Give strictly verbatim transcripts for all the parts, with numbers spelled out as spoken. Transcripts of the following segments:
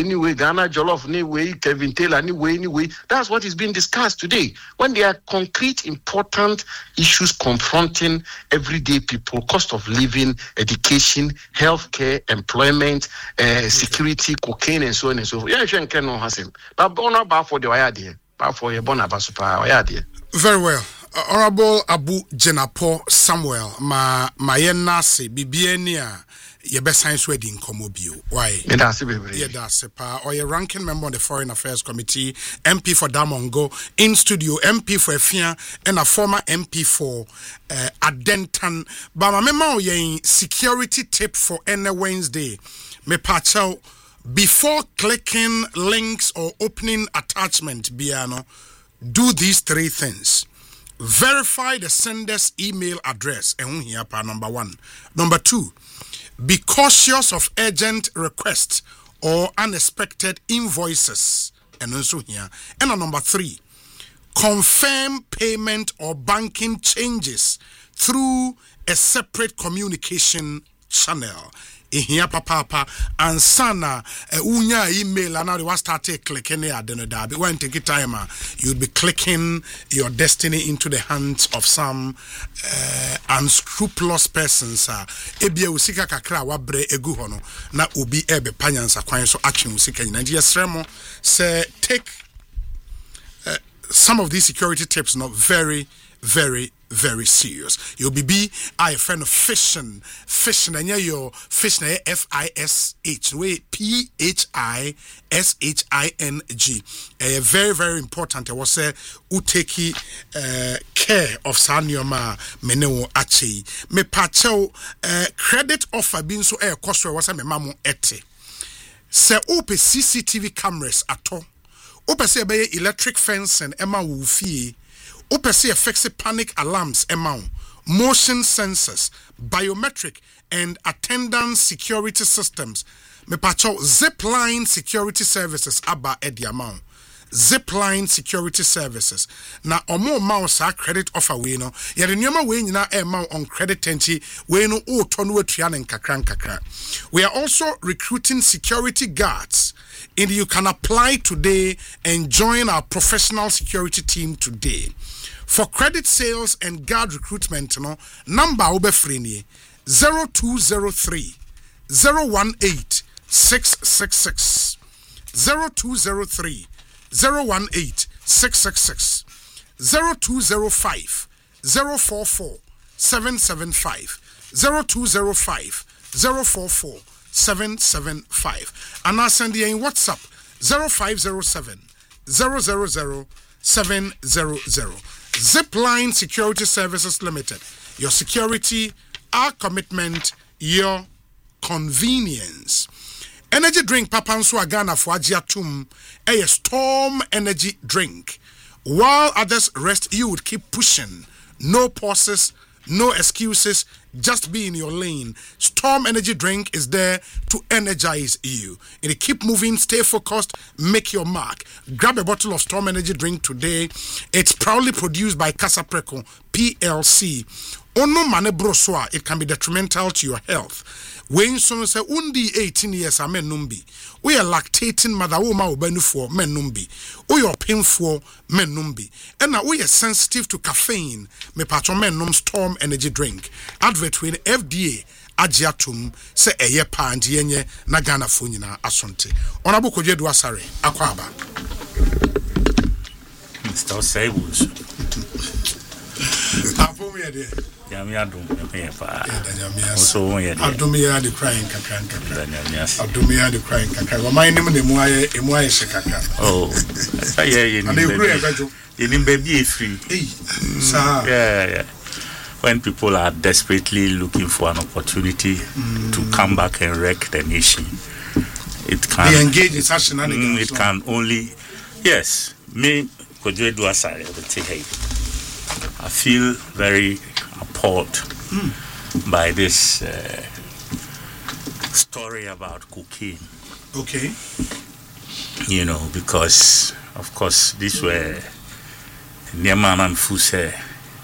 anyway, Ghana Jollof anyway, Kevin Taylor anyway, anyway. That's what is being discussed today. When there are concrete, important issues confronting everyday people, cost of living, education, healthcare, employment, uh, security, cocaine, and so on and so forth. Yeah, you can know him. But not bad for the idea. Bad for your bona super idea. Very well. Uh, Honorable Abu Jenapo Samuel, ma mayenase bibienia. Your best science wedding comobio. Why? Yeah, that's it. Yeah, that's it. Or your ranking member on the Foreign Affairs Committee, M P for Damongo, in studio, M P for Efia, and a former M P for uh, Adentan. But my memo ye security tip for any Wednesday. Me pacho before clicking links or opening attachment, biano, do these three things. Verify the sender's email address. And here, number one. Number two. Be cautious of urgent requests or unexpected invoices. And also here. And number three, confirm payment or banking changes through a separate communication channel. Here, papa, and sana, unya email, and now you start clicking it. But when take it time, you'll be clicking your destiny into the hands of some uh, unscrupulous persons. Ebia usika kakra wabre egu hono na ubi ebe panyansa kwan so action usika nyina. Yes, Remo say take uh, some of these security tips not very, very. Very serious. You'll be be I a friend of fishing, fishing, and yeah, your fishing F I S H, way P H I S H I N G. A very, very important. I was say uteki uh, care of Sanyoma Meneo Achi. Me pacho uh, credit offer being so air cost was a memo ete. Se ope C C T V cameras at all. Ope se be electric fence and Emma Wufi. Opesi affects panic alarms amount, motion sensors, biometric and attendance security systems. Me pacho Zipline security services aba edi amount. Zipline security services. Na omo mouse credit offer we no. Yere nyoma we nyina e ma on credit tenti we no o tonu atua ne nkakra nkakra. We are also recruiting security guards. And you can apply today and join our professional security team today. For credit sales and guard recruitment, no, number obefrini zero two zero three zero one eight six six six zero two zero three zero one eight six six six zero two zero five zero four four seven seven five zero two zero five zero four four seven seven five and I send you in WhatsApp zero five zero seven zero zero zero seven zero zero. Zipline Security Services Limited. Your security, our commitment, your convenience. Energy drink Papansu Agana for Ajiatum, a Storm energy drink. While others rest, you would keep pushing. No pauses, no excuses, just be in your lane. Storm energy drink is there to energize you. And keep moving, stay focused, make your mark. Grab a bottle of Storm energy drink today. It's proudly produced by Casapreco P L C. Ono mane broswa, it can be detrimental to your health. When someone say undi eighteen years amen numbi. We are lactating mother woma obenu for men numbi. We are painful men numbi. And now we are sensitive to caffeine. Me patron men num Storm energy drink. Advert with F D A agiatum se eye pa ndienye na Ghana fo nyina asonte. Honorable Kodjedu Asare akwaba. Mister Oseiwus. Apo me dey. Yami adum me pa. Also won ye. Adum ye the crying kakran kakran. Adum ye the crying kakran. Wa man nim ne mu aye emu aye shekaka. Oh. Say ye ye ni. Ye ni baby e free. Eh. Sir. Yeah, yeah. When people are desperately looking for an opportunity mm. to come back and wreck the nation, it can they engage in such shenanigans. Mm, it can only, yes. Me, Kodjedu Asare, I will say, hey, I feel very appalled mm. by this uh, story about cocaine. Okay. You know, because of course these were Nieman and Fuse.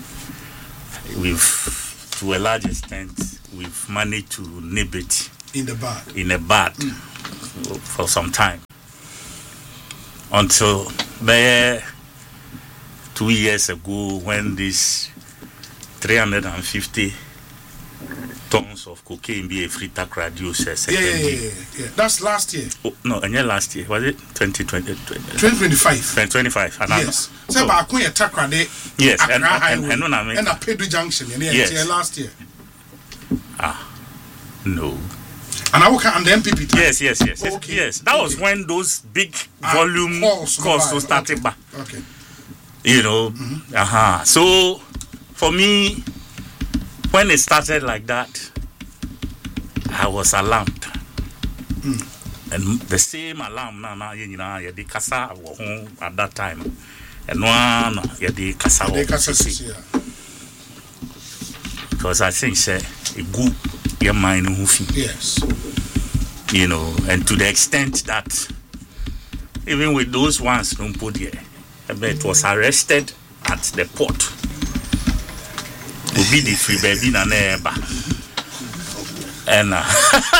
We've, to a large extent, we've managed to nib it in the bud. In a bud mm. for some time. until there two years ago when this three hundred fifty tons of cocaine be a free tax reduced. Yeah, yeah, yeah, yeah, yeah. That's last year. Oh, no, and yeah, last year was it twenty twenty? twenty twenty-five. twenty twenty-five. Yes. So, but I couldn't tax credit. Yes, and and and no, I and a Pedro Junction. Yeah, yes. Last year. Ah, no. And I will count the M P P tax. Yes, yes, yes, yes. Okay. Yes. That okay. was when those big volume uh, costs started back. Okay. You know, mm-hmm. uh-huh. So for me, when it started like that, I was alarmed. Mm. And the same alarm now, now you know, you did casa at that time, and one you did casa. Because I think say a good your mind who yes, you know, and to the extent that even with those ones don't put here, it was arrested at the port. Will be the free baby na neighbor. And uh,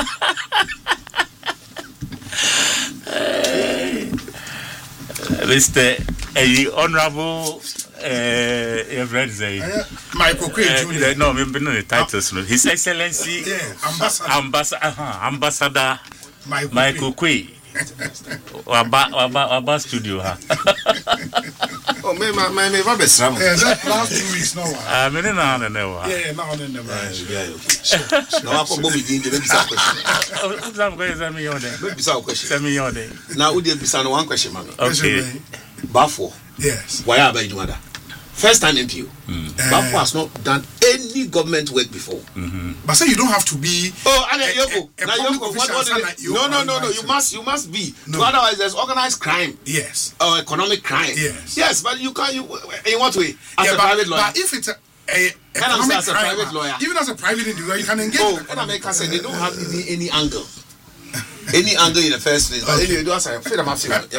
Mister Uh, Honorable uh, uh, Michael Quay Junior No, maybe not the titles. Uh, His Excellency yeah, Ambassador Ambassador, uh-huh, Ambassador Michael, Michael Quay. Waba waba waba studio ha. Oh, me my my me va besram. Yeah, that last two weeks now. Ah, me na na na wa. Yeah, now na na. Now I come me din dey bisa question. Oh, some question me yon dey. Me bisa question. Tell me yon dey. Now we dey bisa no one question mama. Okay. Bafo. Yes. Why are you doing that? First time M P O. Mm. Bafo has not done any government work before. Mm-hmm. But say you don't have to be. Oh, and Yoko. Now Yoko, what, what like no, no, no, no. You must, you must be. No. Otherwise, there's organized crime. Yes. Or economic crime. Yes. Yes, but you can't. You in what way? As yeah, a but, private lawyer. But if it's a, a economic as a crime, private lawyer, even as a private individual, you can engage. Oh, what America said, they don't have any, any angle. Any angle in the first place. But anyway, do I say? Feel I'm saying.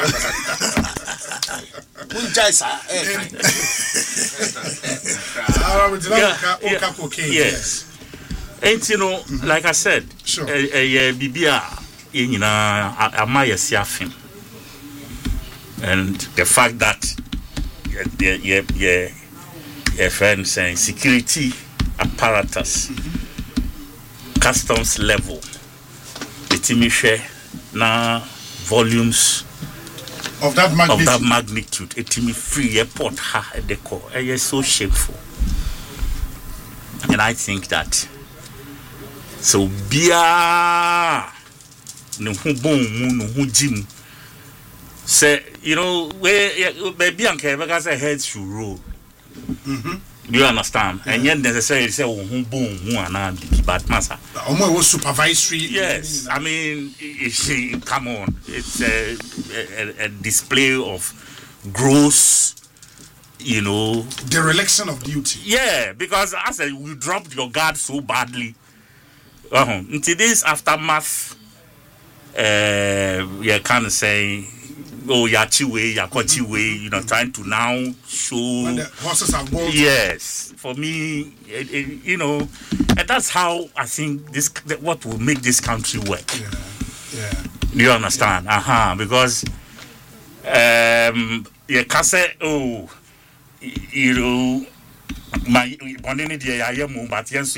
Yes. And you know, like I said, sure. A Bibia, you know, Amaya Siafim, and the fact that yeah, yeah, yeah, yeah, friend saying security apparatus, mm-hmm. customs level, the Timishe na volumes. Of that magnitude, of that magnitude, it me free airport ha at the core. It is so shameful, and I think that so bia no hu bon no hu jim say you know where baby and because say heads should roll. Mm-hmm. Do you understand? Yeah. And yet necessarily say hu bon hu ana but masa. Omo was supervisory. Yes, I mean, it, come on, it's a, a, a display of gross, you know, dereliction of duty. Yeah, because I said you dropped your guard so badly. Uh-huh. In today's aftermath, uh, you're kind of saying, oh, yachiwe, yakochiwe, you know, trying to now show. When the horses are bolted. Yes, for me, it, it, you know, and that's how I think this, what will make this country work. Yeah, yeah. Do you understand? Yeah. Uh-huh, because, um, you can say, oh, you know, my, but yes,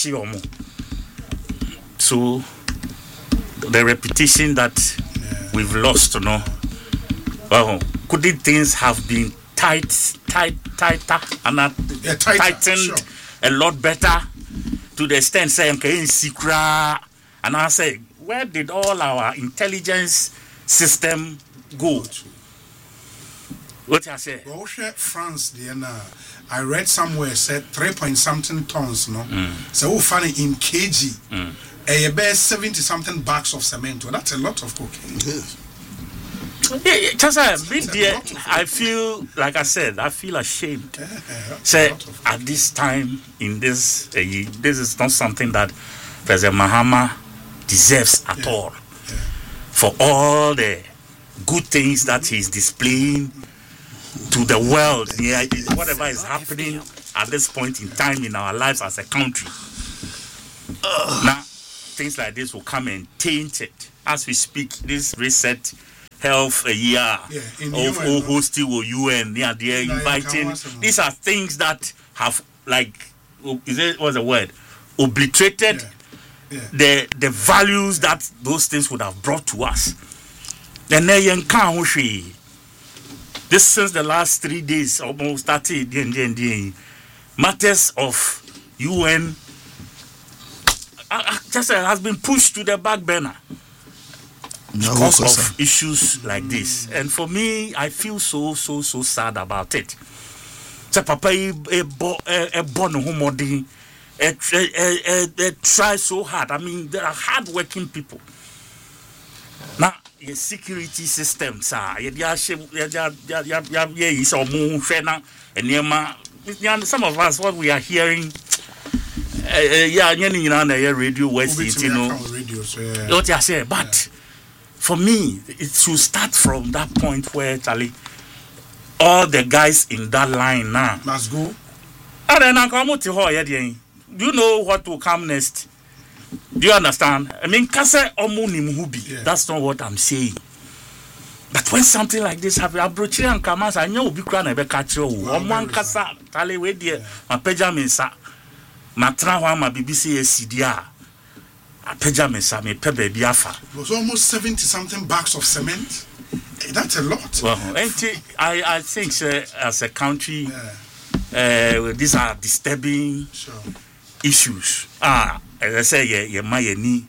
so the reputation that yeah. we've lost, you know. Well, couldn't things have been tight, tight, tighter, and uh, yeah, tighter, tightened sure. a lot better to the extent saying, okay, secret. And I say, where did all our intelligence system go? What I say? Well, France, I read somewhere said three point something tons, no. Mm. So we find it in kg. Mm. A bear seventy something bags of cement. That's a lot of cocaine. Yes. Yeah, yeah, just uh, there, I feel like I said, I feel ashamed. Yeah, Say at this time in this, uh, this is not something that President Mahama deserves at yeah. all. Yeah. For all the good things that he's displaying to the world, yeah, whatever is happening at this point in time in our lives as a country. Uh, now, things like this will come and taint it. As we speak, this reset Health a year yeah, of U N, hosting or U N. Yeah, they're inviting. These are things that have like, is it what's the word? Obliterated yeah. Yeah. the the values that those things would have brought to us. Then this since the last three days almost started matters of U N uh, just uh, has been pushed to the back burner because of issues like this. And for me, I feel so so so sad about it. So papa e born homodi e try so hard. I mean, there are hard working people. Now your security systems are yeah yeah yeah yeah yeah is omu fena and some of us what we are hearing uh, yeah you know na radio west you know what you say but for me it should start from that point where Charlie all the guys in that line now let's go and then I come to her do you know what will come next? Do you understand? I mean, kase omunim hubi. That's not what I'm saying. But when something like this happens, abrochi and kamas, I know be crying ebe catcho. Omwan kasa tale we die. Ma peja mensa. Ma tra ma B B C C D A. A peja mensa me pe baby afa. It was almost seventy something bags of cement. That's a lot. Well, I I think uh, as a country, yeah. uh, these are disturbing sure. issues. Ah. As I say, yeah, yeah, my knee,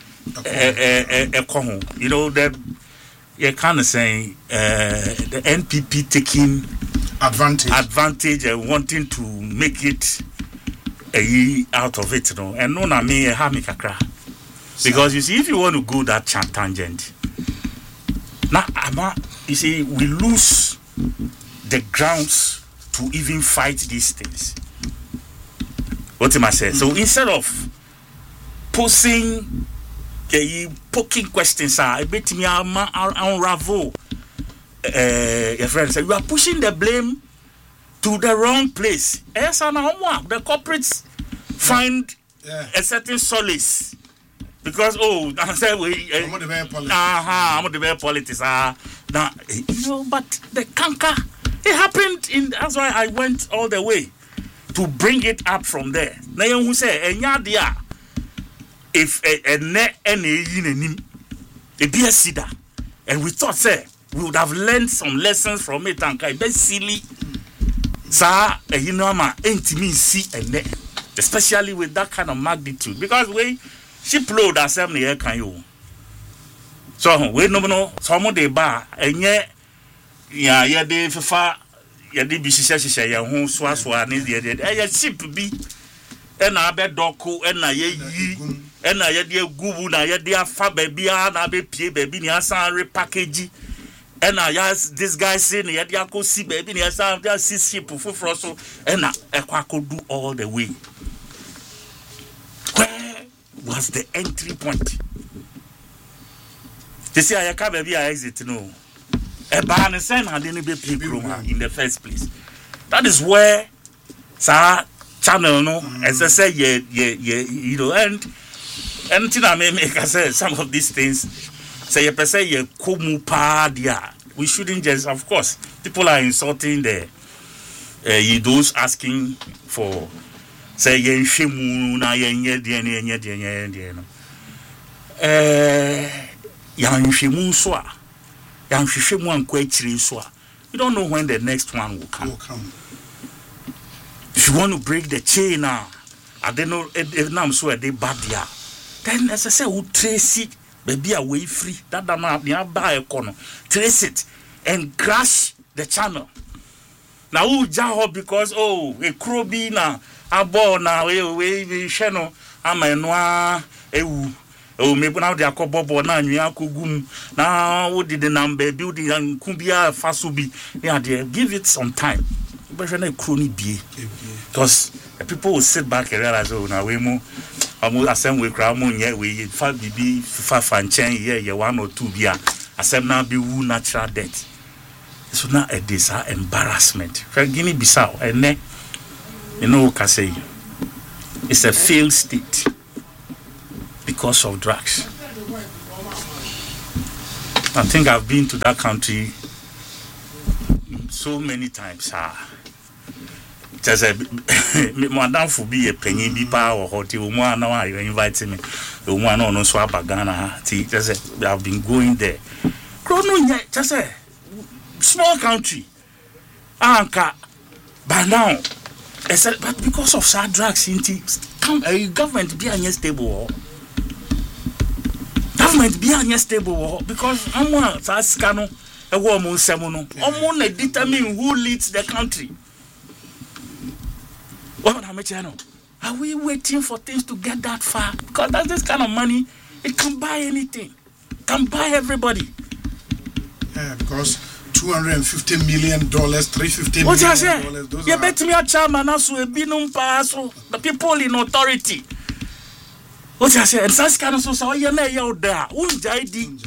you know that you kind of saying the N P P taking advantage, advantage, and wanting to make it a year out of it, you know. And no, na me a hamikakra because you see, if you want to go that tangent, now ama, you see, we lose the grounds to even fight these things. What am I saying? Mm-hmm. So instead of posing the poking questions are a bit me unravel uh your friend said you are pushing the blame to the wrong place. Yes, and the corporates find yeah. a certain solace because oh I said we uh huh I'm the very politics ah now you know but the canker it happened in that's why I went all the way to bring it up from there. Now you who say enya dia if a net any in a be a cedar, and we thought, say, we would have learned some lessons from it and kind of silly, sir, you know, my ain't me see a net, especially with that kind of magnitude because we ship load assembly here can you. So we no no some of the bar and yet, yeah, yeah, they far, yeah, they be she she ya home swaswa need the ship be. And I bet doku and I ye and I had your goo na ya dear fa baby na be pie baby ni asan repackage and I asked this guy saying ya dear go see baby ni asan there see ship for so and I could do all the way. Where was the entry point? They say I can't baby I exit no. A ban and I didn't be people in the first place. That is where sir channel no mm. as I say yeah yeah yeah you know and and thing I may make I say some of these things say you say yeah komu pa dia we shouldn't just of course people are insulting the uh, those asking for say yeah shemu na yeah yeah yeah yeah yeah yeah no eh ya shemu so a ya shemu anko achiri so a you don't know when the next one will come, will come. If you want to break the chain now, I don't know if I'm so they bad there. Then as I say, we trace it, baby away free. That the man nearby a corner, trace it and crash the channel. Now who jaho because oh a crow be na a ball now we we channel I'm a noir ewu. Oh, maybe now they are called Bobo na Nyakugum. Now what did the number building and Kumbia Fasubi? Yeah, they give it some time. But you're not crony be because people will sit back and realize, oh, now we more, I'm more assembly crowd, yeah, we five B B, five and chain, yeah, yeah, one or two beer, assembly now be woo natural death. So now a desire embarrassment. Guinea Bissau, and ne, you know, what I say, it's a failed state because of drugs. I think I've been to that country so many times. Ah, just a madam for be a penny be power or the woman now you inviting me. The woman on swap Ghana. Just I've been going there. Chrono just a small country. Anka by now. But because of sad drugs, come a government be unstable. Government be unstable because I'm one Saskano. A woman, Samono, Omon determine who leads the country. What am I saying? Are we waiting for things to get that far? Because that's this kind of money, it can buy anything, can buy everybody. Yeah, because two hundred fifty million dollars, three hundred fifty what million dollars. Those you are bet me a chairman also a binum paso, the people in authority. What I say, and Saskano so so you know you there. Unjai.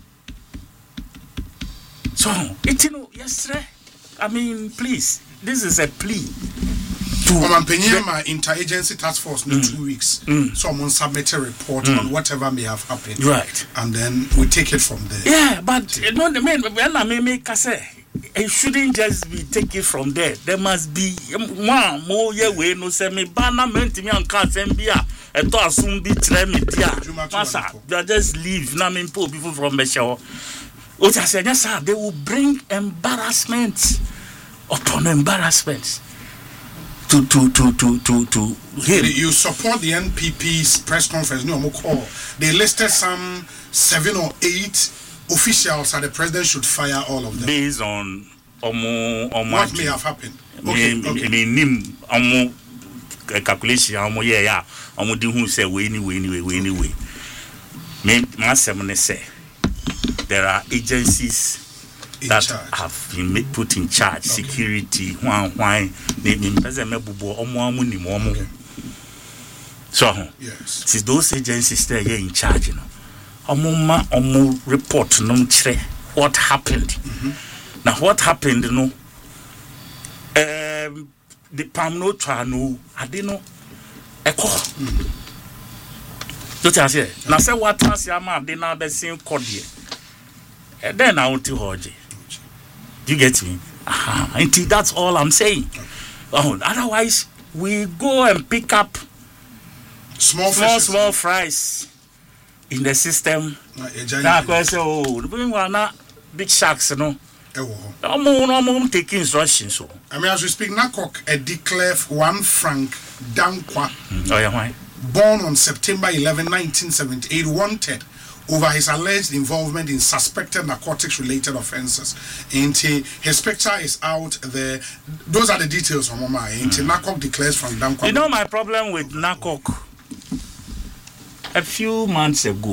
So, it's you know, yes, sir. I mean, please, this is a plea. I'm paying my interagency task force in mm. two weeks. Mm. Someone submit a report mm. on whatever may have happened. Right. And then we take it from there. Yeah, but you know, the main, when I make I say, it shouldn't just be taken from there. There must be one more year way no say me banner meant me on cars and be a to assume be tre me dia. Master, they just leave na me pull people from the show. What I said, yes, sir, they will bring embarrassment upon embarrassment to to to to to to him. You support the N P P's press conference, no more call. They listed some seven or eight officials that the president should fire all of them. Based on omo omo what may have happened. Okay, me, okay. Me nim omo calculation omo yeah yeah omo di hu say we anyway anyway anyway. Me masem ne say there are agencies in that charge. Have been made, put in charge, okay. Security, why, why, they so, yes. Since those agencies there are in charge, you know, Omuma Omu report no what happened. Mm-hmm. Now, what happened, you know, um, the Pam no try no, I didn't know, echo. Don't I say? Now, say what was your man, they now the same cordial. And then I want to hold you. Do you get me? Uh-huh. Until that's all I'm saying. Oh, otherwise, we go and pick up small, small, small fries in the system. Now, I say, oh, we are not big sharks, you know. I'm not taking instructions. So. I mean, as we speak, Nakok, a declare one Frank Dankwa. Mm. Oh, yeah, why? Born on September eleventh, nineteen seventy-eight, wanted over his alleged involvement in suspected narcotics-related offences. Inti, his picture is out there. Those are the details on Mama. Inti, mm. Nakok declares from Dankwa. You know my problem with Nakok? A few months ago,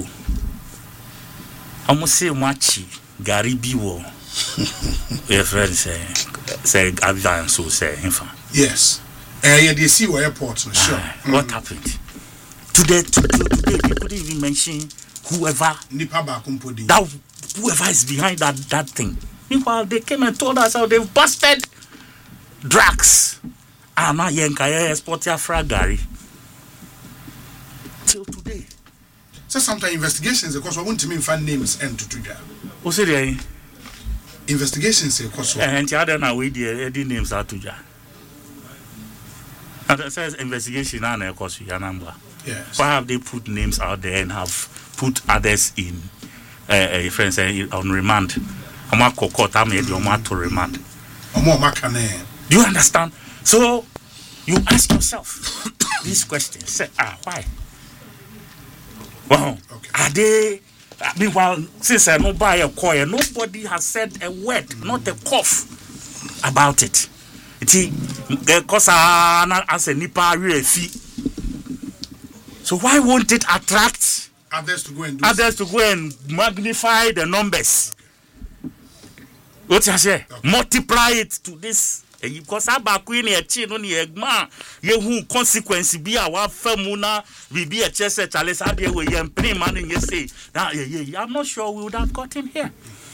I must say, Machi, Garibi war. Your friend say, say, Avian, so say, yes. Uh, yeah, they see airport, sure. Uh, mm. What happened? Today, today, today, they couldn't even mention whoever that whoever is behind that, that thing. Meanwhile, they came and told us how they've busted drugs. And now Yenkaya export your fragari. Till today. So sometimes investigations, because I want to mean find names and to do that. What's it? Investigations, of course. And the other now we the names are to jar. And it says investigation and of course your number. Yes. Why have they put names out there and have put others in uh, uh friends uh, on remand? I'm court I'm to remand. Do you understand? So you ask yourself these questions. Say, ah, why? Well, okay. Are they I mean, well, since I don't buy a coin, nobody has said a word, mm. not a cough about it. Because as a nipa fee. So why won't it attract others to go and do others to go and magnify the numbers? What I say? Okay. Multiply it to this. Because aba queen e chi no ne egma ye hu consequence bi a wa famu na bibi e chese chale sa de we ye mpin man ye say that I'm not sure we would have gotten here.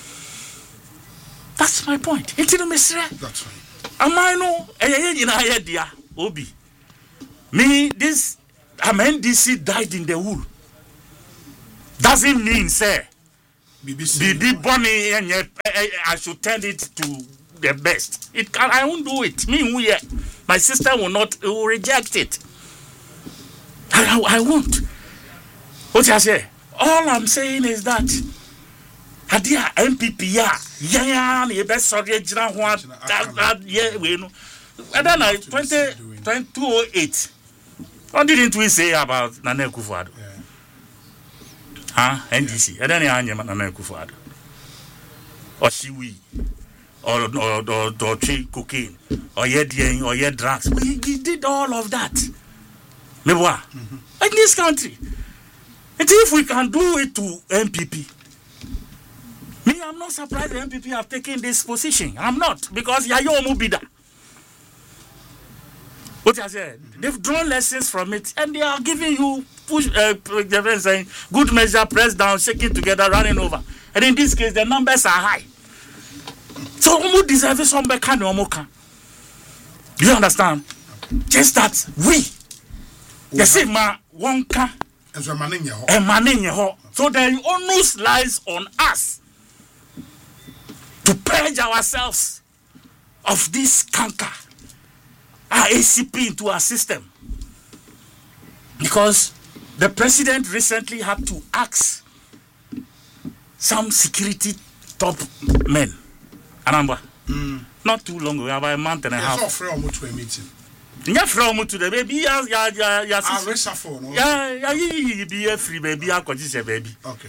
That's my point. That's right. Am I no eh ye na ye dia obi. Me this I mean D C died in the wool. Doesn't mean say B B C. B B Bonnie, and I should turn it to the best. It can. I won't do it. Me, we, my sister will not. Will reject it. I, I, I won't. What I say? All I'm saying is that. Adia M P P ya ya na be sorry jira ho yeah we no and then I twenty oh eight what didn't we say about Nana Akufo-Addo huh N D C and then anya Nana Akufo-Addo or shiwi or or or, or tree cocaine or yeah or yeah drugs we, we did all of that meboa in this country and if we can do it to M P P. Me, I'm not surprised the M P P have taken this position. I'm not, because Yayo Mubida. What I said, they've drawn lessons from it, and they are giving you push, uh, they're saying good measure, press down, shaking together, running over. And in this case, the numbers are high. So, who deserves some back and Omoka? Do you understand? Just that we, the same man, one can, and manning your so the onus lies on us. To purge ourselves of this canker, our A C P into our system. Because the president recently had to ask some security top men, Anamba, mm. not too long ago, about a month and a half. Yes, I'm to a meeting. Yeah, from to the baby, yeah, yeah, yeah, yeah. I raise a phone. Yeah, yeah, you be a free baby, I could just a baby. Okay.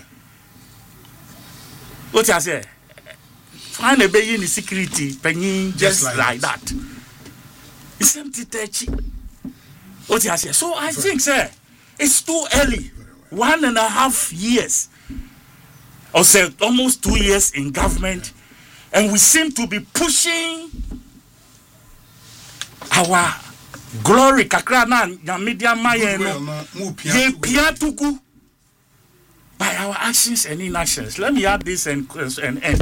What I say? Find a baby in the security, penny just like, like that. It's empty touchy. What I say? So I think, sir, it's too early. One and a half years, or say almost two years in government, and we seem to be pushing our glory. Kakra na media maya no ye piatuku. By our actions and inactions. Let me add this and and end.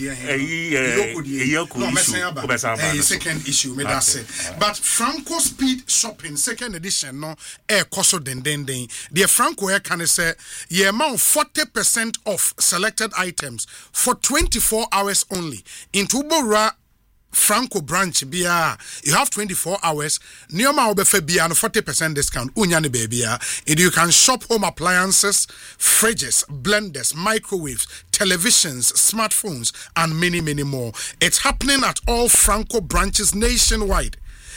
A second issue, may I say. But Franco Speed Shopping second edition no air koso den den den. The Franco air can say ye amount forty percent off selected items for twenty-four hours only. In Tubora Franco branch bia you have twenty-four hours Nioma obefe bia no forty percent discount unyane baby ya and you can shop home appliances, fridges, blenders, microwaves, televisions, smartphones and many many more. It's happening at all Franco branches nationwide.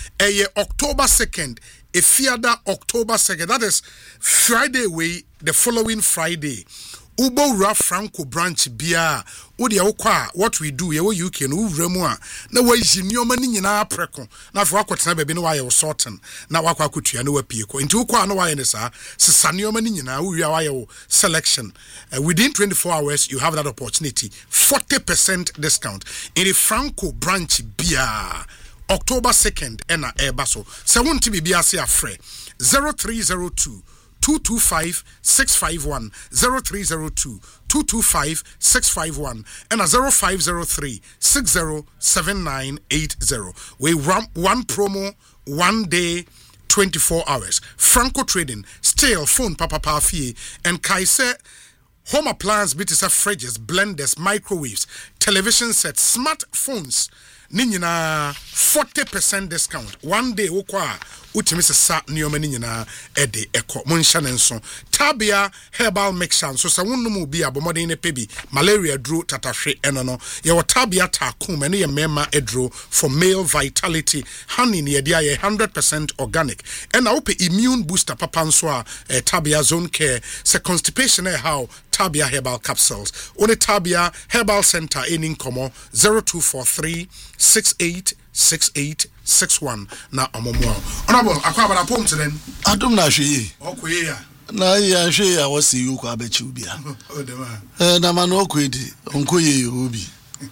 A October second, a fiada October second, that is Friday way, the following Friday. Ubo Ra Franco branch bia odi awokwa what we do ye U K no wuremu a na wa jinioma ni nyina preko na fo akotena bebe no wa ye sorten na wakwa akutua na wapie ko nti ukwa no wa ye ne sa sesanioma ni nyina wo wi wa ye selection uh, within twenty-four hours you have that opportunity forty percent discount in the Franco branch bia October second ena eba so se wonti bibia se afre zero three zero two two two five six five one zero three zero two two two five six five one and a zero five zero three six zero seven nine eight zero. We run one promo one day twenty-four hours. Franco Trading, stale phone papa pafi and Kaise home appliance bits of fridges, blenders, microwaves, television sets, smartphones. Ninyina forty percent discount. One day wokwa utimi sa nioma ninyina ede eko monsha nenso. Tabia herbal mixture so sa wonno mu bi abomode ne pebi malaria dro tatahwe eno no. Ye wo tabia takum ene ye mema edro for male vitality. Honey ne dia ye one hundred percent organic. And na ope immune booster papa nso a eh, tabia zone care se constipation e how Tabia herbal capsules. One Tabia herbal center in Incomo zero two four three six eight six eight six one. Na omomo. Honorable, akwa bana pom tren. Adum na hwe. Okoye ya. Na ya hwe ya wasi yu kwa abechi ubi a. O de ma. Eh na ma no okwedi. Onkoye obi.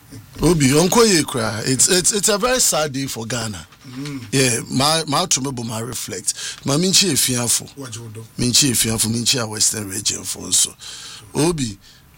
Obi onkoye kra. It's it's it's a very sad day for Ghana. Mm. Yeah, my my to me my reflect. Ma minchi efiafo. Wajodo. Minchi efiafo minchi a Western region for so. Obi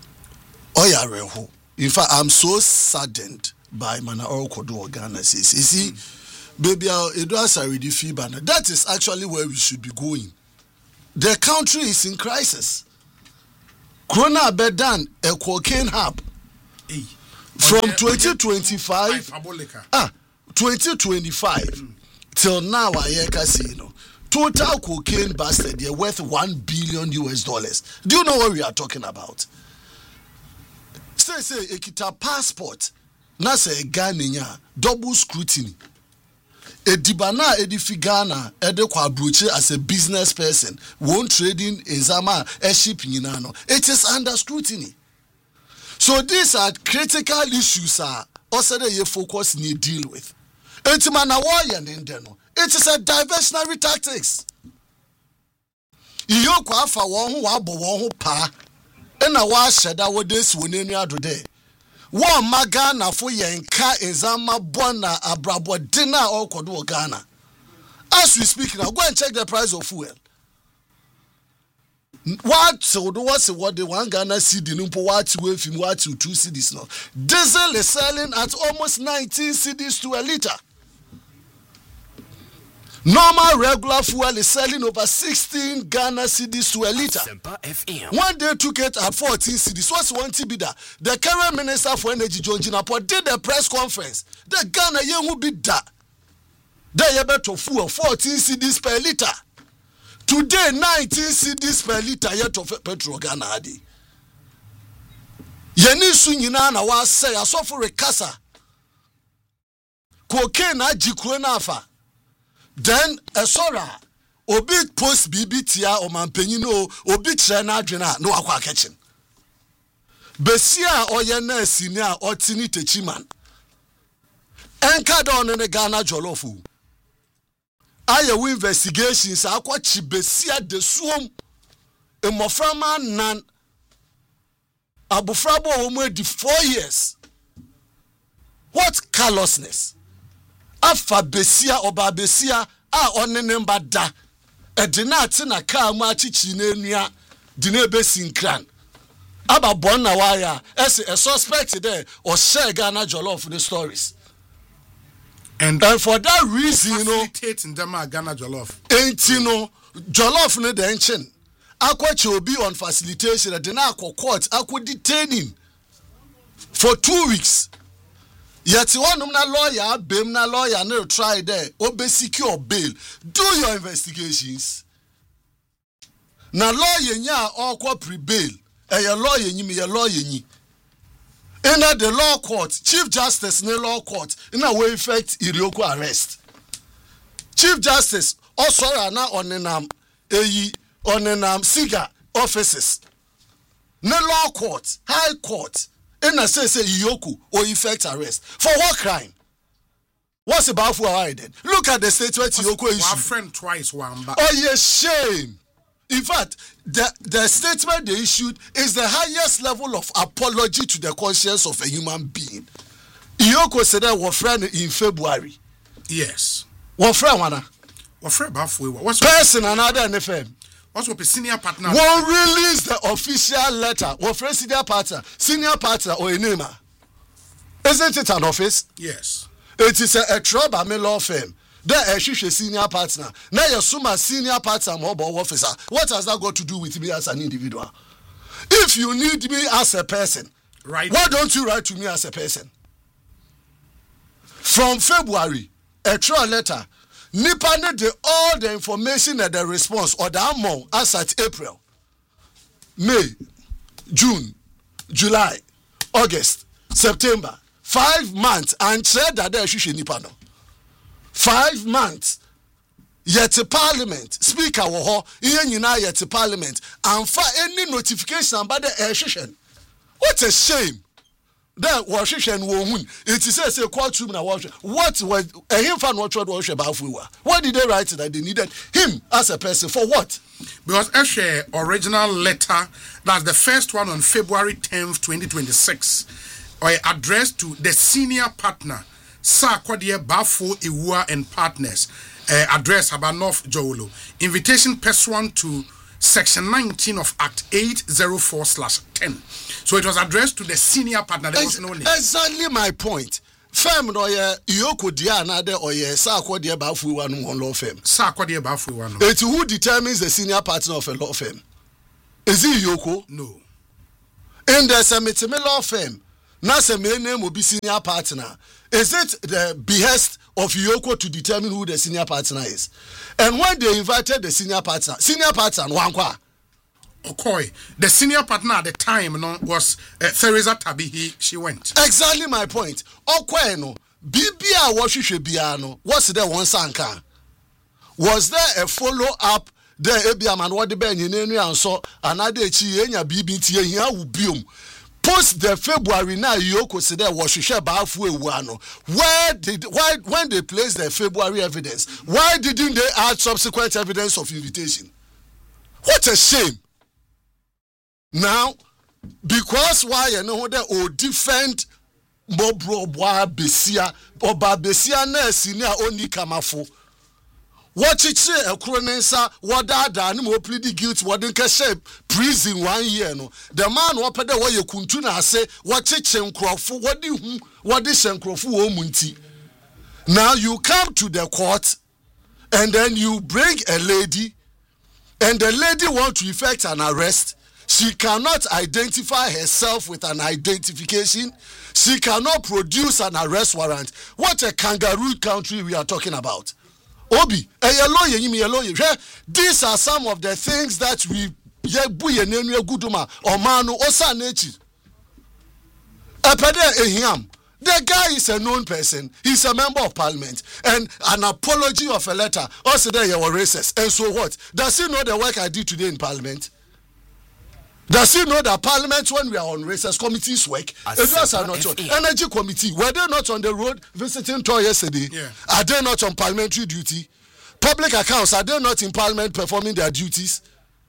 Oyareho. In fact, I'm so saddened by Mana Orokodo Ghana says. You see, mm. baby, it was already fever. That is actually where we should be going. The country is in crisis. Krona Bedan a cocaine hub Hey. from twenty twenty-five ah twenty twenty-five mm. till now I casino. Total cocaine busted they're worth one billion U S dollars. Do you know what we are talking about? Say say ekita passport na say Ghana double scrutiny. Edibana edifigana ede kwa abroche as a business person won't trading exama a ship no. It is under scrutiny. So these are critical issues are also that you focus need deal with. It is a diversionary tactics. You kwa fa won ho abo won ho pa e na wa sheda wo des wonenu adode. One magana for yenka exama bona abrabo dinner or kodo Ghana. As we speak now, go and check the price of fuel. What so do what's what the one Ghana cedi numpo what way from what to two cedis now. Diesel is selling at almost nineteen cedis to a liter. Normal regular fuel is selling over sixteen Ghana cedis to a liter. One day took it at fourteen cedis. What's one T B that? The current minister for energy, John Jinapor, did a press conference. The Ghana yen will be that. They are better fuel fourteen cedis per liter. Today nineteen cedis per liter yet of petrol Ghana adi. Yeni sunyina na wa say asofo rekasa. Cocaine aji krona afa. Then a sora obi post B B T A o mampenyino obi kire na adwena no akwa kitchen. Besia oye na senior otini techiman. Enka don ne Ghana jollofu. Aye we investigations akwa chibesia de suom emoframa nan abufrabo omo di four years. What callousness? Afa besia oba besia a onene mbada edina ate na kaa mu achichi na enua dina ebesinkran aba bon na waya ese a suspect there or share Ghana jollof the stories and, and for that reason you know facilitating them Ghana jollof enti no jollof ne the ancient akwache obi on facilitation edina akwa court akwa detaining for two weeks. Yet one na lawyer, bem na lawyer, no try there, obe secure bail. Do your investigations. Na lawyer nya or pre-bail. A your lawyer ni me your lawyer ni. In the law court, Chief Justice ne law court, in a way effect Irioko arrest. Chief Justice also na on enam eyi on enam siga offices. Ne law court, high court. And I say, say, Yoku or effect arrest. For what crime? What's about for I did? Look at the statement Yoku issued. Our friend twice one back. Oh, yes, shame. In fact, the, the statement they issued is the highest level of apology to the conscience of a human being. Yoko said that was friend in February. Yes. What friend, Wana? What friend, what's person another N F M? What's what senior partner? Won't release the official letter. What friend senior partner? Senior partner or enema? Isn't it an office? Yes. It is a, a trouble me law firm. There is a senior partner. Now you assume a senior partner mobile officer. What has that got to do with me as an individual? If you need me as a person, right? Why don't you write to me as a person? From February, a trial letter. Nipa need the all the information and the response or the amount as at April, May, June, July, August, September, five months and said that there should nipa no. Five months. Yet Parliament Speaker wo iye nyina yet Parliament and for any notification about the air. What a shame. Then Washington woman. It is a courtroom na watch. What was a him fan watch what about fuwa? Why did they write that they needed him as a person for what? Because Eshe original letter, that's the first one on February tenth, twenty twenty-six, or addressed to the senior partner, Sir Kwadie Bafo Iwua and partners, uh, address Habanoff Jowolo. Invitation pursuant to Section nineteen of Act eight oh four slash ten. So it was addressed to the senior partner. There was no name. Exactly my point. Firm no ye Yoko dia na de oye Sir Kwadie Bafo Iwua no law firm. Sir Kwadie Bafo Iwua no. It who determines the senior partner of a law firm? Is it Yoko? No. in the Semitimi law firm, now say my name will be senior partner. Is it the behest of Yoko to determine who the senior partner is? And when they invited the senior partner, senior partner, Wankwa. Okay, the senior partner at the time no, was uh, Theresa Tabihi. She went. Exactly my point. Okay, no. Bibia Washishibiano, what's there one sanka? Was there a follow up there? Ebiaman, what the Ben and so another Chienya B B T here will be post the February now. Yoko said there was Bafu Wano. Where did why when they placed the February evidence? Why didn't they add subsequent evidence of invitation? What a shame. Now, because why you know that or defend Mobro Boa Besia or Babesia na senior only Kamafo. What it say a cronensa, what that done more pleading guilty, what in shape prison one year no. The man what the way you kuntuna say what it shenkrofo, what do you what is shenkrofo munti. Now you come to the court and then you bring a lady and the lady want to effect an arrest. She cannot identify herself with an identification. She cannot produce an arrest warrant. What a kangaroo country we are talking about. Obi, a lawyer, you a lawyer. These are some of the things that we guduma or manu osa nechi. Epede ehiam. The guy is a known person. He's a member of parliament. And an apology of a letter. Also there you were racist. And so what? Does he know the work I did today in parliament? Does he know that parliament, when we are on races committees work, it are not on energy committee? Were they not on the road visiting tour yesterday? Yeah. Are they not on parliamentary duty? Public accounts, are they not in parliament performing their duties?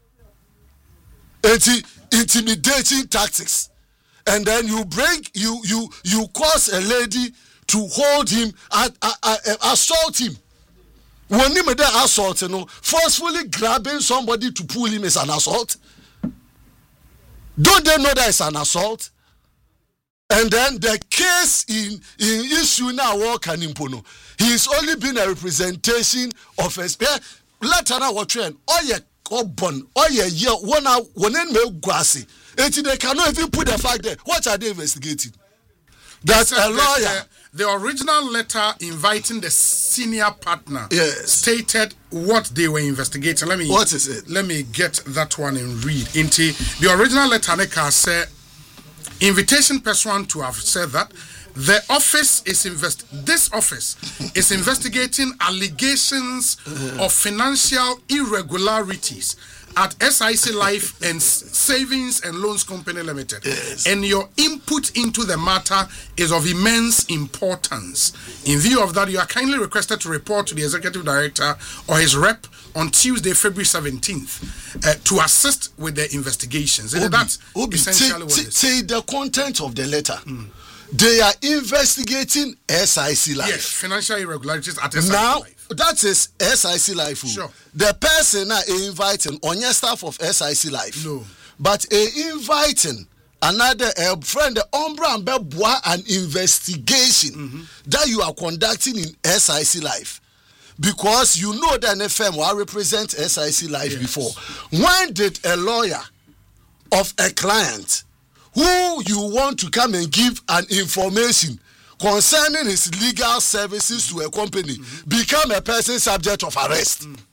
Inti- intimidating tactics. And then you bring, you you you cause a lady to hold him, and uh, uh, uh, assault him. When you made assault, you know, forcefully grabbing somebody to pull him is an assault. Don't they know that it's an assault? And then the case in in issue now work and impono. He's only been a representation of a spare letter now what trend. Oh yeah, Obon, oh yeah, yeah, one hour one end me guasi. And they cannot even put the fact there. What are they investigating? That's a lawyer. The, the original letter inviting the senior partner yes. stated what they were investigating. Let me what is it? Let me get that one and read. Into the original letter, Neka said invitation pursuant to have said that the office is invest this office is investigating allegations of financial irregularities at S I C Life and Savings and Loans Company Limited. Yes. And your input into the matter is of immense importance. In view of that, you are kindly requested to report to the Executive Director or his rep on Tuesday, February seventeenth, uh, to assist with the investigations. Obi, That's Obi, essentially what it is. Say the content of the letter. Mm. They are investigating S I C Life. Yes, financial irregularities at S I C now, Life. That is S I C Life. Sure. The person that is inviting on your staff of S I C Life. No. But a inviting another a friend, the Umbra and Bebois, an investigation mm-hmm. that you are conducting in S I C Life. Because you know that N F M will represent S I C Life yes. before. When did a lawyer of a client who you want to come and give an information concerning his legal services to a company mm-hmm. become a person subject of arrest? Mm.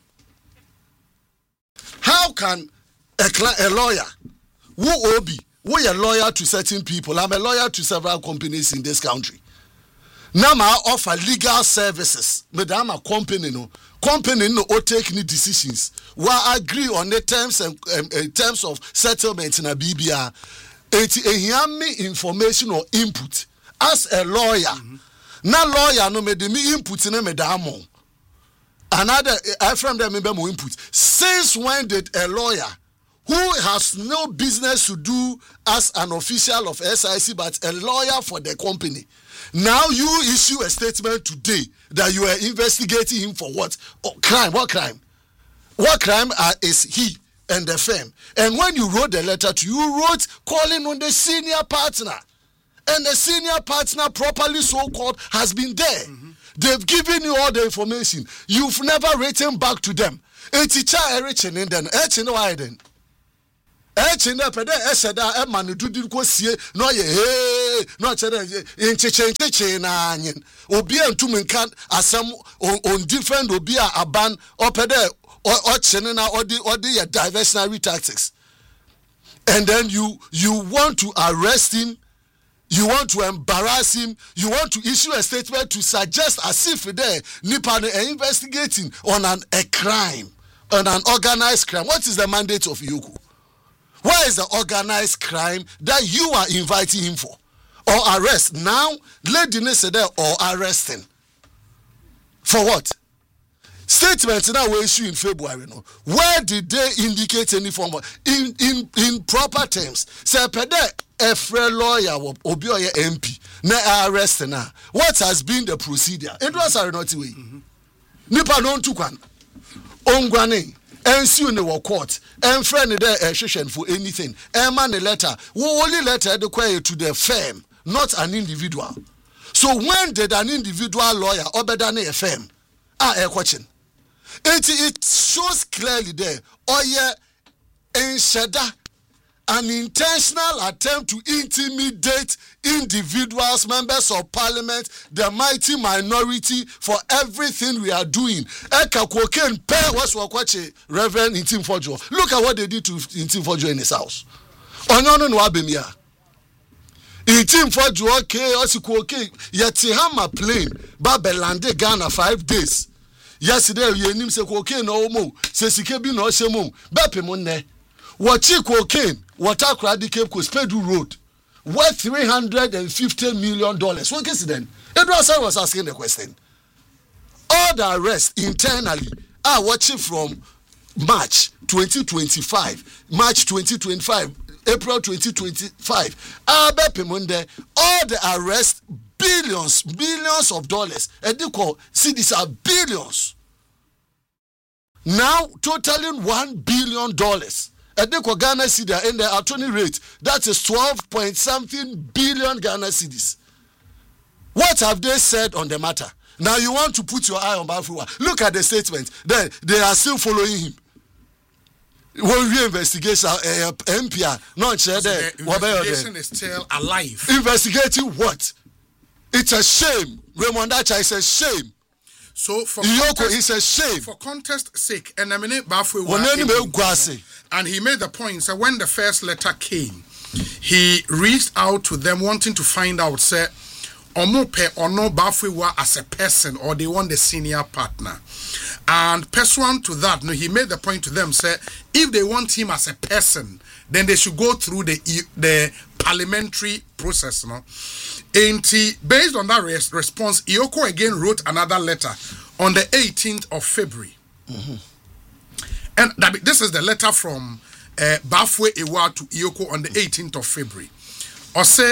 How can a, a lawyer who Obi, who is a lawyer to certain people, I'm a lawyer to several companies in this country. Now I offer legal services. Madam, a company no, company no or take any decisions. We agree on the terms and um, uh, terms of settlement in a B B R. It is me information or input as a lawyer. Mm-hmm. Now lawyer no me de me input in me damo. Another I from them me more input. Since when did a lawyer who has no business to do as an official of S I C but a lawyer for the company, now you issue a statement today that you are investigating him for what? Oh, crime. What crime? What crime uh, is he and the firm? And when you wrote the letter to you, wrote calling on the senior partner. And the senior partner, properly so-called, has been there. Mm-hmm. They've given you all the information. You've never written back to them. A teacher, Erichin, and then Erichin, why then? e chinde pede e seda e manu dudi ko sie no ye hey no chere incheche incheche na anyin obi antum nkan asem on different obi a aban opede o chene na odi odi your diversionary tactics, and then you you want to arrest him, you want to embarrass him, you want to issue a statement to suggest as if there nipa are investigating on an a crime, on an organized crime. What is the mandate of Iyoko? What is the organized crime that you are inviting him for or arrest? Now lady said there or arresting for what? Statements now were issued in February. No, where did they indicate any form of in in in proper terms? Say pede a free lawyer or obioye M P na arrest na. What has been the procedure? It was a not way. Nipa non to kwan. Ongwane ensu ne wo court. En friend there a session for anything. E man a letter. Wo only letter the query to the firm, not an individual. So when did an individual lawyer obedane a firm? Ah, a question. It, it shows clearly there, or yeah, enshada, an intentional attempt to intimidate individuals, members of parliament, the mighty minority for everything we are doing. Eka cocaine pair was what Reverend Intim Fojo. Look at what they did to Intim Fojo in his house. Onyono no abemia. Intim Fojo okay, also cocaine. Yetihama plane, Babelande Ghana five days. Yesterday, you name say cocaine no more. Say sike bi no shemum. Bepe mo ne. Wachi cocaine. Water crowd Cape Coast Pedu Road. Worth three hundred and fifty million dollars. What is it then? Edward was asking the question. All the arrests internally are watching from March twenty twenty-five, March twenty twenty-five, April twenty twenty-five. Ah, bepe mo ne. All the arrests. Billions, billions of dollars. And they call, see, these are billions. Now, totaling one billion dollars. And they call Ghana cedi in the attorney rate. That is twelve point something billion Ghana cedis. What have they said on the matter? Now you want to put your eye on Bafua. Look at the statement. Then they are still following him. One re-investigation, uh, M P R, not sure there. The investigation is still alive. Investigating what? It's a shame. Raymond Acha is a shame. So for Iyoko contest, is a shame. For contest sake, and I mean Bafwe and he made the point that when the first letter came, he reached out to them wanting to find out say Omope or no Bafwe as a person or they want the senior partner. And pursuant to that, no, he made the point to them say if they want him as a person, then they should go through the the parliamentary process, no. And he, based on that res- response, Iyoko again wrote another letter on the eighteenth of February. Mm-hmm. And that, this is the letter from uh, Bafwe Ewa to Iyoko on the eighteenth of February. Or say,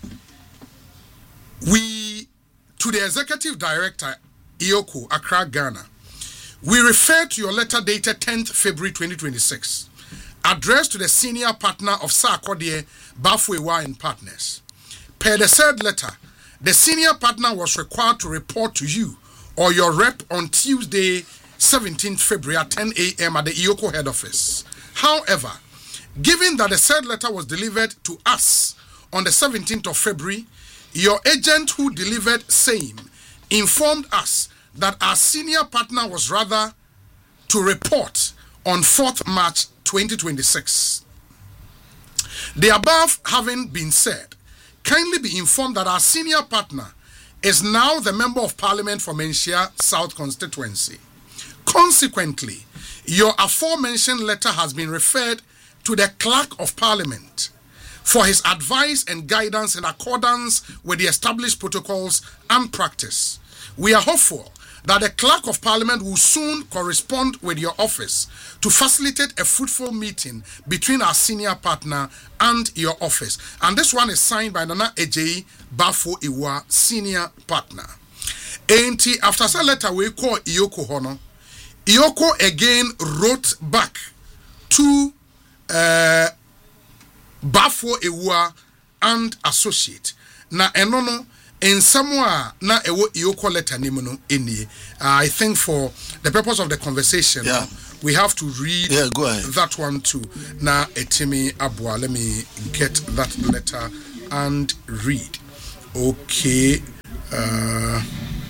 we, to the executive director, Iyoko, Accra, Ghana, we refer to your letter dated tenth February twenty twenty-six, addressed to the senior partner of Sarkodie, Bafwe Ewa and Partners. Per the said letter, the senior partner was required to report to you or your rep on Tuesday, seventeenth February at ten a.m. at the Iyoko head office. However, given that the said letter was delivered to us on the seventeenth of February, your agent who delivered same informed us that our senior partner was rather to report on fourth March twenty twenty-six. The above having been said, kindly be informed that our senior partner is now the Member of Parliament for Menchia South constituency. Consequently, your aforementioned letter has been referred to the Clerk of Parliament for his advice and guidance in accordance with the established protocols and practice. We are hopeful that the Clerk of Parliament will soon correspond with your office to facilitate a fruitful meeting between our senior partner and your office. And this one is signed by Nana Ejeyi Bafwe Ewa, senior partner. And after that letter, we call Iyoko Hono. Iyoko again wrote back to uh, Bafwe Ewa and associate. Na enono in somewhere na ewo Iyoko letter nimuno eni. I think for the purpose of the conversation, yeah. we have to read yeah, go ahead. that one too. Now, Etimi Abua, let me get that letter and read. Okay. Uh,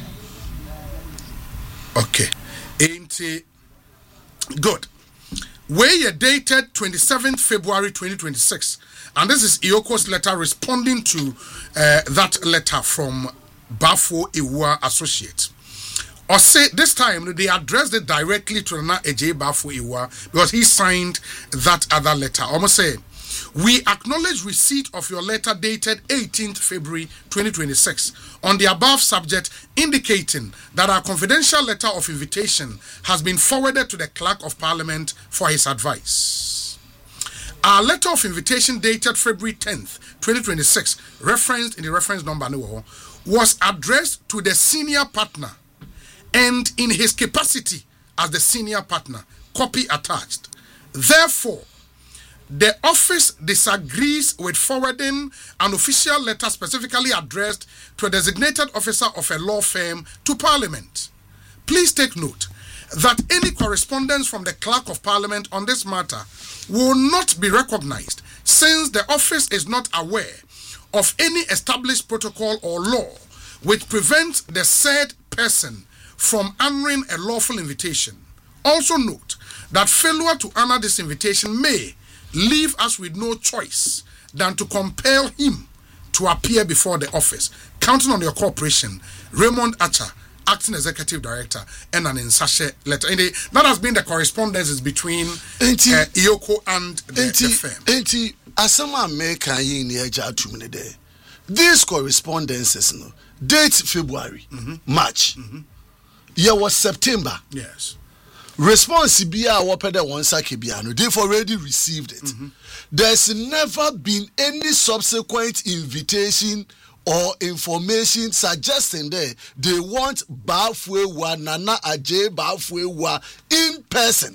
okay. Ain't it good? Where dated twenty-seventh February twenty twenty-six, and this is Ioko's letter responding to uh, that letter from Bafo Iwa Associates. Or say this time they addressed it directly to Nana Eje Bafo Iwa because he signed that other letter. Almost say, we acknowledge receipt of your letter dated eighteenth February twenty twenty-six on the above subject, indicating that our confidential letter of invitation has been forwarded to the Clerk of Parliament for his advice. Our letter of invitation dated February tenth twenty twenty-six, referenced in the reference number, was addressed to the senior partner and in his capacity as the senior partner, copy attached. Therefore, the office disagrees with forwarding an official letter specifically addressed to a designated officer of a law firm to Parliament. Please take note that any correspondence from the Clerk of Parliament on this matter will not be recognized, since the office is not aware of any established protocol or law which prevents the said person from honoring a lawful invitation. Also note that failure to honor this invitation may leave us with no choice than to compel him to appear before the office. Counting on your cooperation, Raymond Archer, Acting Executive Director, and an insashe letter. And the, that has been the correspondences between Enti, uh, Iyoko and the, enti, the firm. Enti, asama America yin ni eja tumine de. These correspondences, no, date February, mm-hmm. March, mm-hmm. year was September. Yes. Response bia wopede one sake bia no, they've already received it. Mm-hmm. There's never been any subsequent invitation or information suggesting that they want Bafwewa, Nana Ajay Bafwewa in person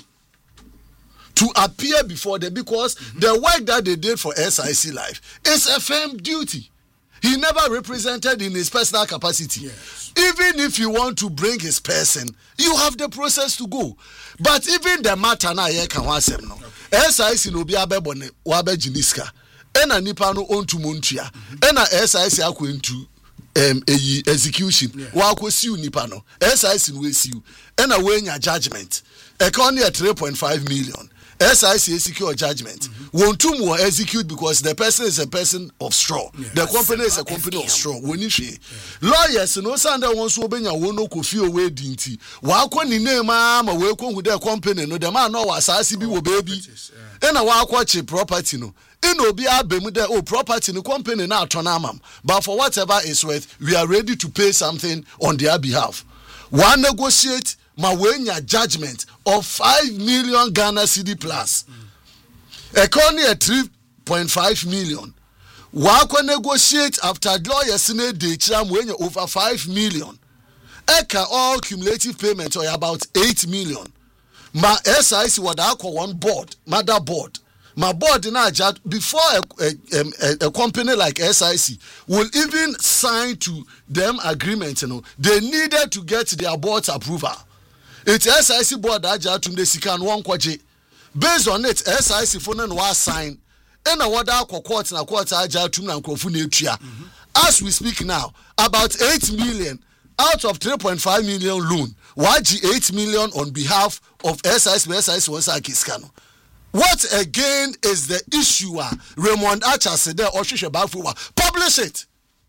to appear before them, because mm-hmm. the work that they did for S I C Life is a firm duty. He never represented in his personal capacity. Yes. Even if you want to bring his person, you have the process to go. But even the matter na ye kan wasem no. S I C no bi abebone wa ba jiniska. Ena nipa no ontu montua. Ena S I C akwentu um eyi execution. Wa akosi nipa no. S I C no esiu. Ena we nya judgment. Economy at three point five million. S I C secure judgment. Won't two more execute because the person is a person of straw. Yeah. The company is a company of straw. When you say lawyers, no sanda wants to obey your wono kofi away dinty. Wako ni name ma we ko hu the company no the man no was I C B wo baby. And a wako che property no. In obi abemu de oh property no company na atonamam. But for whatever is worth, we are ready to pay something on their behalf. One negotiate Mawenya judgment of five million Ghana cedi plus. Mm. Economy at three point five million. Wako negotiate after lawyers in a day Mawenya over five million. Eka all cumulative payment or about eight million. Ma S I C what I call one board, mother board. My board in Aja, before a, a, a, a company like S I C will even sign to them agreement, you know, they needed to get their board's approval. It's S I C board Aja to the Sikan one kwaje. Based on it, S I C phone and was signed. And a wada kwa court na court Aja to na etua. As we speak now, about eight million out of three point five million loan. Y G eight million on behalf of S I C, S I C was a kiskano. What again is the issue? Raymond Archer said there or publish it.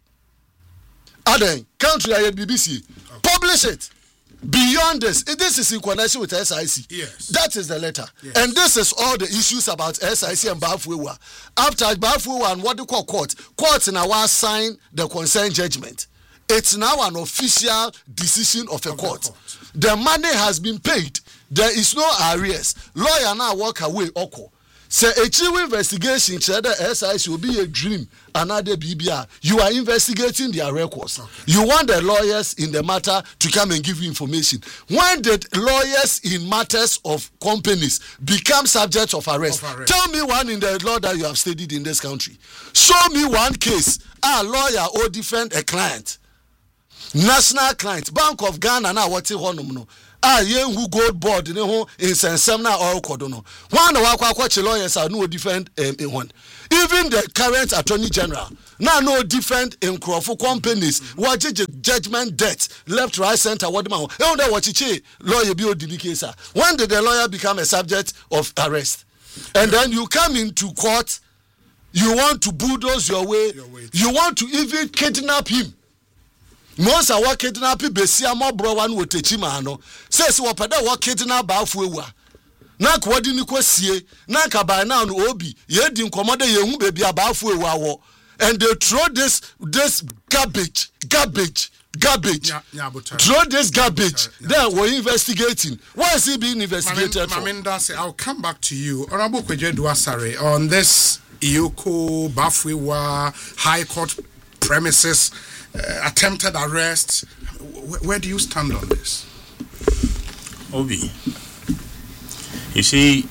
Aden, country I B B C. Publish it. Beyond this, this is in connection with S I C. Yes. That is the letter. Yes. And this is all the issues about S I C and Bafwewa. After Bafwewa and what they call court, court now sign the consent judgment. It's now an official decision of a of court. court. The money has been paid. There is no arrears. Lawyer now walk away. Oko. Say a chief investigation. The S I C will be a dream. Another B B R. You are investigating their records. Okay. You want the lawyers in the matter to come and give you information. When did lawyers in matters of companies become subjects of arrest? Of arrest. Tell me one in the law that you have studied in this country. Show me one case. A lawyer or defend a client. National client, Bank of Ghana, now what's it on? ah ye who gold board ne ho insensem na all kodo no one na wakwa akwache lawyers are no defend um, in one even the current attorney general now no defend in Crawford companies what judgment debt left right center what man e wonder what chiche lawyer bi odi case when did the lawyer become a subject of arrest and then you come into court you want to bulldoze your way, your way you want to even kidnap him. Most are what kidnap besia mo bro one wo techi ma no says wo peda wo kidnap ba afu ewu a na kwodi ni kwasie na ka by now no obi ye di nkomode ye hu bebi aba afu ewu awo and they throw this this garbage garbage garbage yeah, yeah, throw this garbage yeah, yeah. Then we're investigating. Why is he being investigated? Maminda say I'll come back to you. Honorable Kwejedu Asare on this Iyoko Bafwewa High Court premises uh, attempted arrest. Where, where do you stand on this? Obi, you see,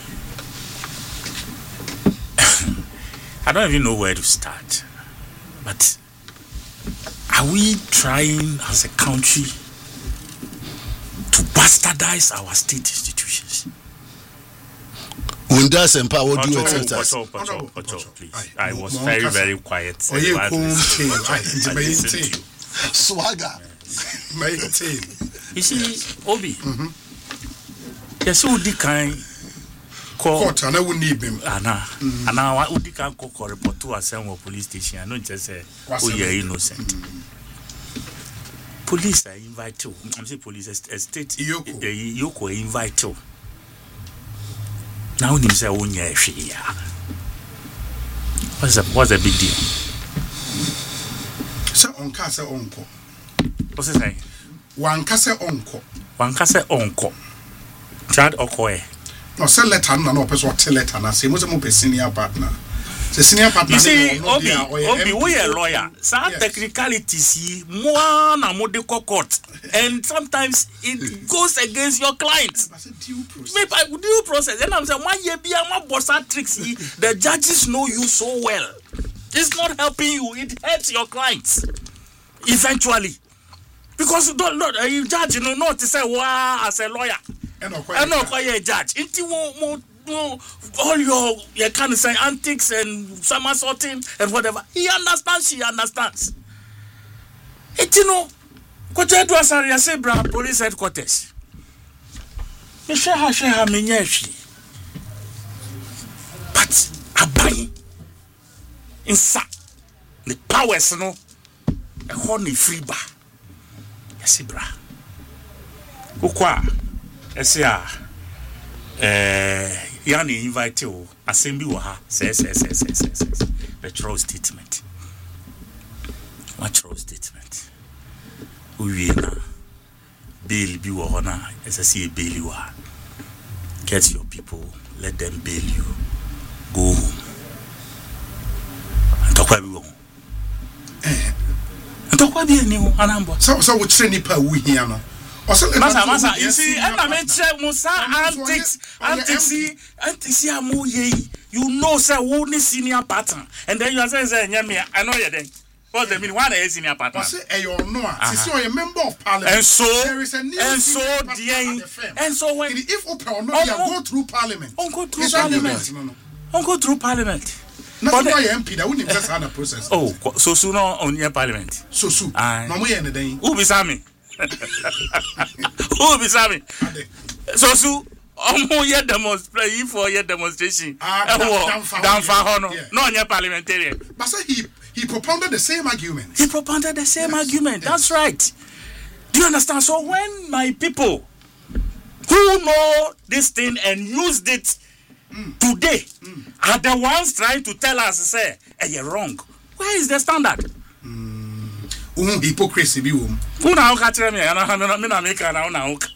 I don't even know where to start, but are we trying as a country to bastardize our state institutions? When that's empowered, do it. Please. I was very, very quiet. Swagger. You see, Obi, yes, who the kind court and I would need him. Anna, and now I would can call report to a Samuel police station. I don't just say, oh, you're innocent. Police are invited. I'm saying police, a state, the Yoko invited. Now you say, oh, yeah, what's a what's a big deal? So, on Casa Onko. What's it saying? One Casa Onko. One Casa Onko. Chad Okoe. No, sell letter, no, person what tell letter, and I say, what's a more senior partner? The senior partner. You see, Obi, Obi, we are lawyer. Some technicalities, more na modiko court, and sometimes it goes against your client. Maybe due process. And I'm saying, why you be a more bossa tricks? The judges know you so well. It's not helping you. It hurts your clients eventually, because you don't know you judge. You know not to say wow as a lawyer. I know quite a judge. It won't. No, all your you can say antics and somersaulting and whatever. He understands, she understands. It you know, Kwejedu Asare say bra police headquarters. Me share ha share ha menyeshi. But abai insa the powers no e ho ni free bar. Yes bra. Ukwa esia eh yani invite you assembly wa ha say say say say say say the true statement what true statement we na bail bi wo na ss bail wa get your people, let them bail you, go home and talk about you eh and talk about you anambo so so we train nipa we here no. Masa, masa, you see, and I mentioned Musa antics, antics, antics, you know, sir, only senior pattern, and then you are saying, I know you then. What's the meaning? What is senior pattern? I you know, since you are a member of parliament, and so, there is a new and so, and so, when if Oprah no, you go through parliament, go through parliament, go through parliament. Not why M P that wouldn't just have a process. Oh, so soon on your parliament. So soon. No more in the day. Who be Sammy? Who be Sammy? So so omo ye demonstration for your demonstration. Ah, down far hono. No your parliamentarian. But so he he propounded the same argument. He propounded the same yes. argument. Yes. That's right. Do you understand? So when my people who know this thing and used it mm. today mm. are the ones trying to tell us say, hey, you're wrong. Where is the standard? Um, hypocrisy be um. Una o katre me na na me na make na una o.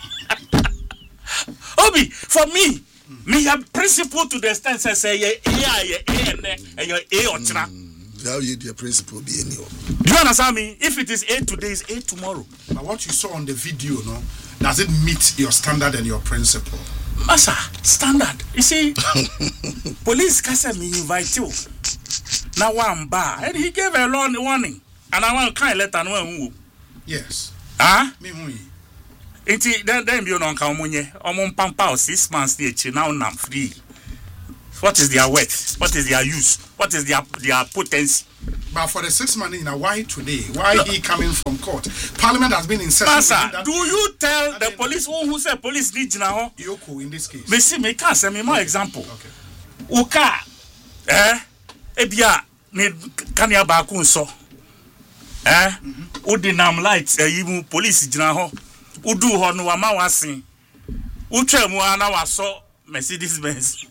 Obi, for me, mm. me have principle to the extent say say ye here ye and your a otra. How you the principle be any. Do you understand me? If it is eight today, is eight tomorrow. But what you saw on the video, no, does it meet your standard and your principle? Massa, standard. You see, police can me invite you. Now one bar, and he gave a long warning. And I want to kind letter no who. Yes. Ah? Me who? Enti then then you know nka omunye omon pampa six months dey chi now nam free. What is their worth? What is their use? What is their their potency? But for the six months, you know, why today? Why no. he coming from court? Parliament has been in session. Master, do you tell the police who, who say police need now? Yoko in this case. Me see, me can't say me more example. Okay. Uka, eh? Ebia me kanya bakun so. Eh? Udi nam lights eh even police jina ho. Udu ho no ama wasin. Utwe mu ana waso Mercedes Benz.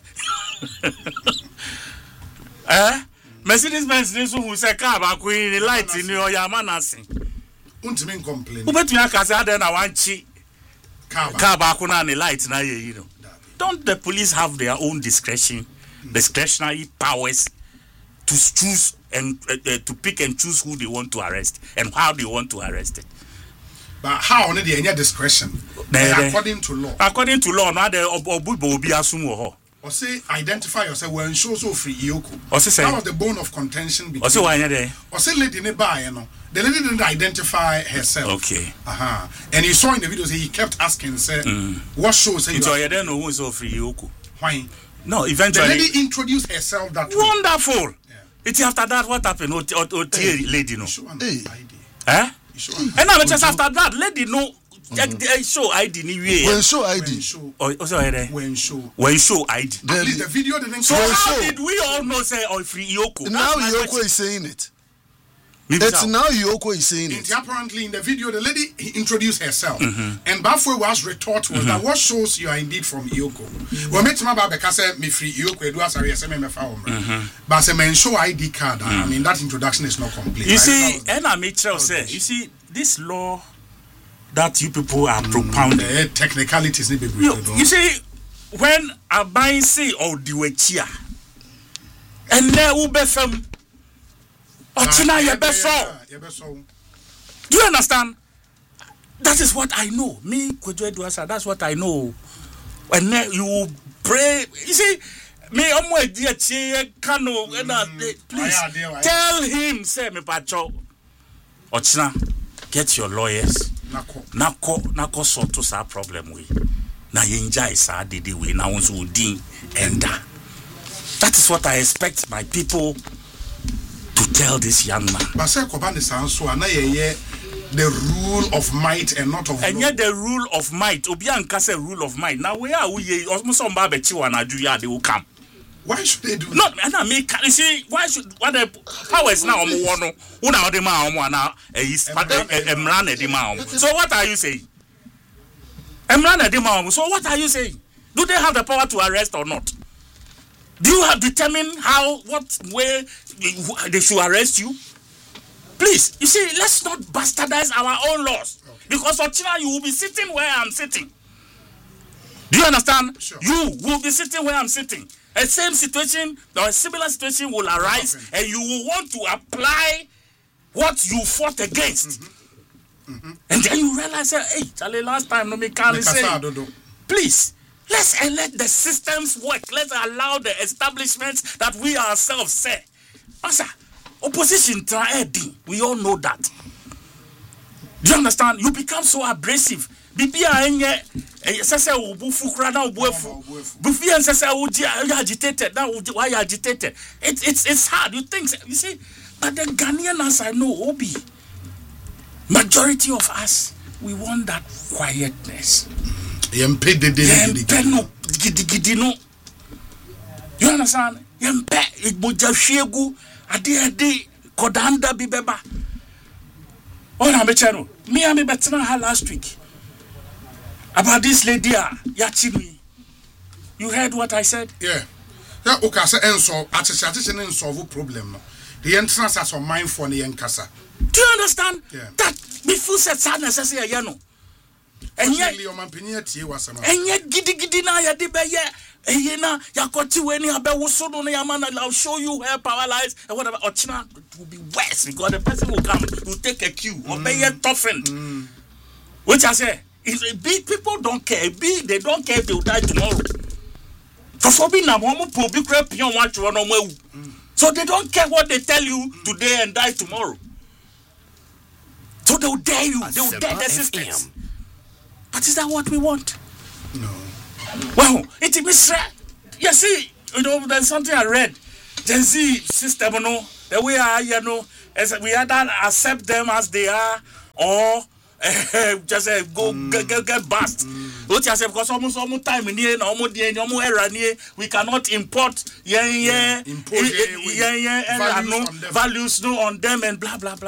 Eh? Mercedes Benz nesu who say car ba ko in light in your yamanasin. Untimi complain. Ubetumi aka say ada na wanchi car ba ko na ni light na ye you know. Don't the police have their own discretion, discretionary powers to choose and uh, uh, to pick and choose who they want to arrest and how they want to arrest it? But how only the any discretion? Nah, according to law. According to law, now the obubo obi asumu ho. Or say identify yourself when show so free Yoko. Or say that was the bone of contention between. Or say why there? Or say lady nearby, you know. The lady didn't identify herself. Okay. Uh-huh. And you saw in the video say he kept asking, say, mm. what shows say you are there no who is so free Yoko? Why? No, eventually the lady introduced herself that way. Wonderful. Yeah. It's after that what happened? O o hey. Lady no. Hey. Eh? Sure. And now just after that, lady no. Mm-hmm. Show I D ni when show I D. Oh, oh sorry there. When show. When show I D. At least the video didn't. So how did we all know say oh free Yoko? Now Yoko is saying it. It's now Yoko is saying it. Apparently in the video the lady introduced herself, mm-hmm. and Bafwe was retort was mm-hmm. that what shows you are indeed from Yoko. When me tell me because say me free Yoko do as I say me me fa but say men show I D card. Mm-hmm. I mean that introduction is not complete. You see, and I make sure say you see this law that you people are propounding. Mm, the technicalities need to be you, you see, when I buy say or the wechia, and then ube fem, ochina yebeso. Do you understand? That is what I know. Me, Kwejo Eduasa, that's what I know. And then you pray. You see, me omwe dia che kano. Please tell him say me pacho. Ochina, get your lawyers. Nako nako sort to sa problem we na yenja isa dede we na wonso udin enda. That is what I expect my people to tell this young man. But say Kobani Sanso ana ye the rule of might and not of and law. yet the rule of might obi anka say rule of might. Now where are we osmo mba be chi wana adu ya they will come. Why should they do not and I make you see why should what the powers now omo wono una ode ma omo na is emran ede ma omo. So what are you saying? Emran ede ma omo. So what are you saying? Do they have the power to arrest or not? Do you have determined how what way they should arrest you? Please, you see, let's not bastardize our own laws. Okay. Because for China you will be sitting where I'm sitting. Do you understand? Sure. You will be sitting where I'm sitting. A same situation or a similar situation will arise, and you will want to apply what you fought against. Mm-hmm. Mm-hmm. And then you realize, hey, Charlie, last time no me can't say. Please, let's let the systems work. Let's allow the establishments that we ourselves say. Master, opposition try. We all know that. Do you understand? You become so abrasive. Bibia enye sese obufu kra na obuefu bufia sese oji agitated now why agitated it's it's it's hard you think you see but the Ghanaians I know Obi majority of us we want that quietness yempe de de yempe no gidi gidi no you understand yempe igboja hwegu ade ade kodanda bi beba ona me cheno me am betena ha last week about this lady Yachimi. You heard what I said? Yeah. Yeah, okay, so enso atese atese ne solve problem. The entrance as on mind for the enkasa. Do you understand? Yeah. That before said sadness as a yano. And yet your man pinye was some. And yet gidi gidi na ya de be ye eyena yakoti weni abewo so no ya man I'll show you her power lies and whatever Ochina it will be worse because the person will come will take a cue or be ye toughened. Mm. Which I say is big people don't care. Big they don't care if they will die tomorrow. For forbidden na mo po bi kra pion wa chwo no mawu. So they don't care what they tell you today and die tomorrow. So they will dare you. They will dare the systems. But is that what we want? No. Wow, it's a mystery. You see, you know, there's something I read. Gen Z system, you know, the way I, you know, as we either accept them as they are, or uh, just uh, go mm. get, get, get bust. What you say, because almost almost time in here, almost the almost era here, we cannot import yeah yeah import yeah yeah values no on them and blah blah blah.